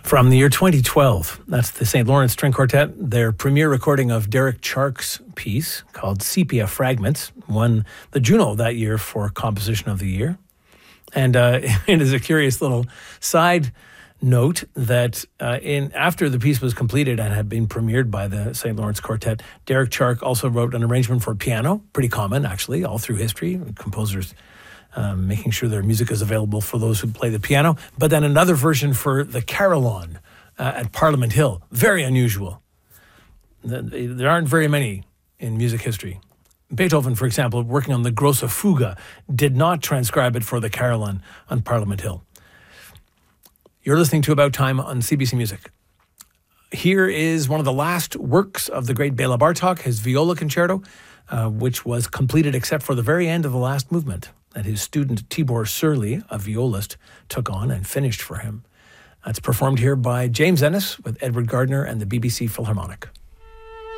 From the year 2012, that's the St. Lawrence String Quartet. Their premiere recording of Derek Chark's piece called Sepia Fragments won the Juno that year for Composition of the Year. And it is a curious little side note that after the piece was completed and had been premiered by the St. Lawrence Quartet, Derek Chark also wrote an arrangement for piano, pretty common actually, all through history, composers making sure their music is available for those who play the piano. But then another version for the carillon at Parliament Hill. Very unusual. There aren't very many in music history. Beethoven, for example, working on the Grosse Fuge, did not transcribe it for the carillon on Parliament Hill. You're listening to About Time on CBC Music. Here is one of the last works of the great Bela Bartok, his viola concerto, which was completed except for the very end of the last movement that his student Tibor Surly, a violist, took on and finished for him. It's performed here by James Ennis with Edward Gardner and the BBC Philharmonic.